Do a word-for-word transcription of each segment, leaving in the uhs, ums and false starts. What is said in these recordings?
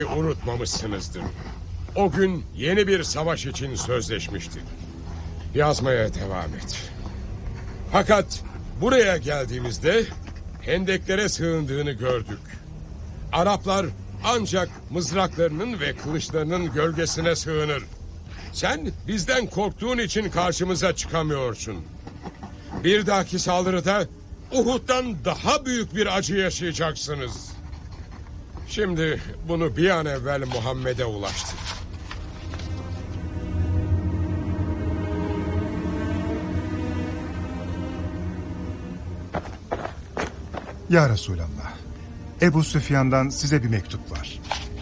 Unutmamışsınızdır. O gün yeni bir savaş için sözleşmiştik. Yazmaya devam et. Fakat buraya geldiğimizde hendeklere sığındığını gördük. Araplar ancak mızraklarının ve kılıçlarının gölgesine sığınır. Sen bizden korktuğun için karşımıza çıkamıyorsun. Bir dahaki saldırıda Uhud'dan daha büyük bir acı yaşayacaksınız. Şimdi bunu bir an evvel Muhammed'e ulaştır. Ya Resulallah, Ebu Süfyan'dan size bir mektup var.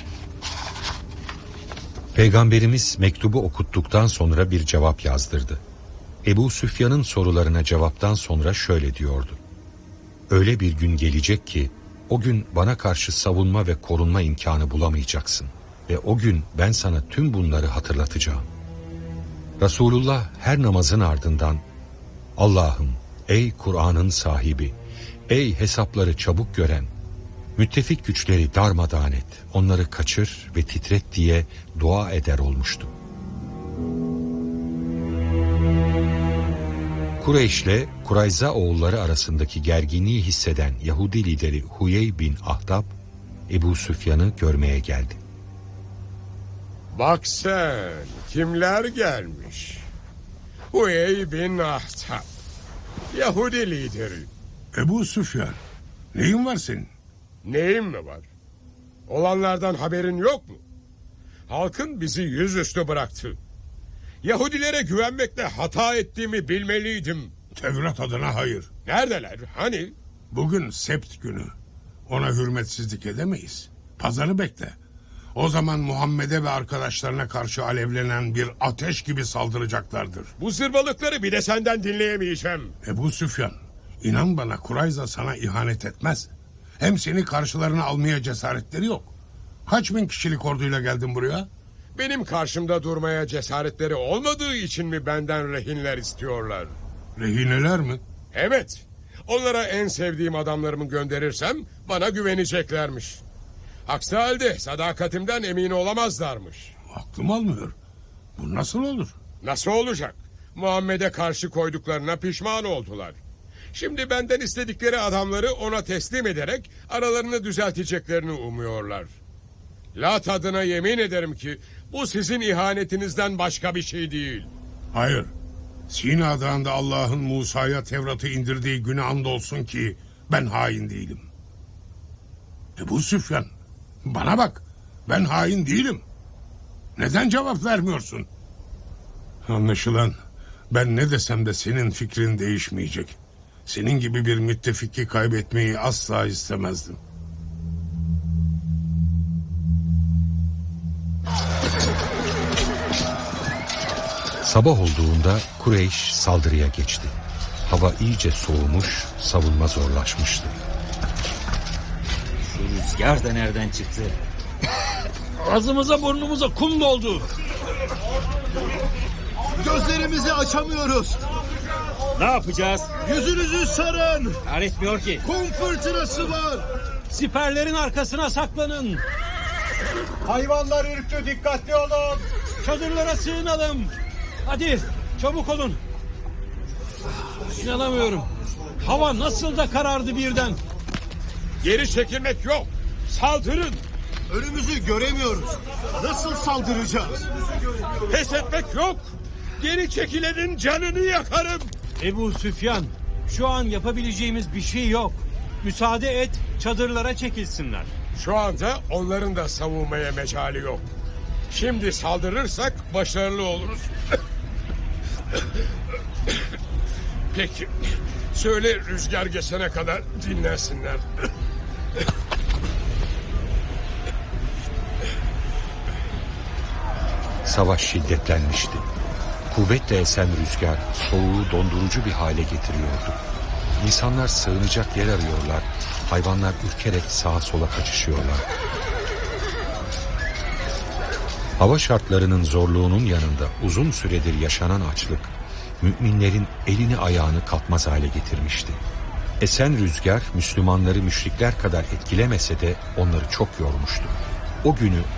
Peygamberimiz mektubu okuttuktan sonra bir cevap yazdırdı. Ebu Süfyan'ın sorularına cevaptan sonra şöyle diyordu: öyle bir gün gelecek ki o gün bana karşı savunma ve korunma imkanı bulamayacaksın ve o gün ben sana tüm bunları hatırlatacağım. Resulullah her namazın ardından Allah'ım, ey Kur'an'ın sahibi, ey hesapları çabuk gören, müttefik güçleri darmadağın et, onları kaçır ve titret diye dua eder olmuştu. Kureyş'le Kurayza oğulları arasındaki gerginliği hisseden Yahudi lideri Huyey bin Ahdab, Ebu Süfyan'ı görmeye geldi. Bak sen, kimler gelmiş? Huyey bin Ahdab, Yahudi lideri. Ebu Süfyan, neyin var senin? Neyim mi var? Olanlardan haberin yok mu? Halkın bizi yüzüstü bıraktı. Yahudilere güvenmekle hata ettiğimi bilmeliydim. Tevrat adına hayır. Neredeler? Hani? Bugün sept günü. Ona hürmetsizlik edemeyiz. Pazarı bekle. O zaman Muhammed'e ve arkadaşlarına karşı alevlenen bir ateş gibi saldıracaklardır. Bu zırvalıkları bir de senden dinleyemeyeceğim. Ebu Süfyan, inan bana Kurayza sana ihanet etmez. Hem seni karşılarına almaya cesaretleri yok. Kaç bin kişilik orduyla geldin buraya? Benim karşımda durmaya cesaretleri olmadığı için mi benden rehinler istiyorlar? Rehineler mi? Evet. Onlara en sevdiğim adamlarımı gönderirsem bana güveneceklermiş. Aksi halde sadakatimden emin olamazlarmış. Aklım almıyor. Bu nasıl olur? Nasıl olacak? Muhammed'e karşı koyduklarına pişman oldular. Şimdi benden istedikleri adamları ona teslim ederek aralarını düzelteceklerini umuyorlar. Lat adına yemin ederim ki bu sizin ihanetinizden başka bir şey değil. Hayır. Sina Dağı'nda Allah'ın Musa'ya Tevrat'ı indirdiği güne andolsun ki ben hain değilim. Ebu Süfyan, bana bak, ben hain değilim. Neden cevap vermiyorsun? Anlaşılan ben ne desem de senin fikrin değişmeyecek. Senin gibi bir müttefiki kaybetmeyi asla istemezdim. Sabah olduğunda Kureyş saldırıya geçti. Hava iyice soğumuş, savunma zorlaşmıştı. Şu rüzgar da nereden çıktı? Ağzımıza burnumuza kum doldu. Gözlerimizi açamıyoruz. Ne yapacağız? Yüzünüzü sarın. Kar etmiyor ki. Kum fırtınası var. Siperlerin arkasına saklanın. Hayvanlar ürktü, dikkatli olun. Çadırlara sığınalım. Hadi çabuk olun. İnanamıyorum. Hava nasıl da karardı birden. Geri çekilmek yok. Saldırın. Önümüzü göremiyoruz. Nasıl saldıracağız? Pes etmek yok. Geri çekilenin canını yakarım. Ebu Süfyan, şu an yapabileceğimiz bir şey yok. Müsaade et, çadırlara çekilsinler. Şu anda onların da savunmaya mecali yok. Şimdi saldırırsak başarılı oluruz. Peki, söyle rüzgar geçene kadar dinlensinler. Savaş şiddetlenmişti. Kuvvetle esen rüzgar soğuğu dondurucu bir hale getiriyordu. İnsanlar sığınacak yer arıyorlar, hayvanlar ürkerek sağa sola kaçışıyorlar. Hava şartlarının zorluğunun yanında uzun süredir yaşanan açlık, müminlerin elini ayağını kalkmaz hale getirmişti. Esen rüzgar Müslümanları müşrikler kadar etkilemese de onları çok yormuştu. o günü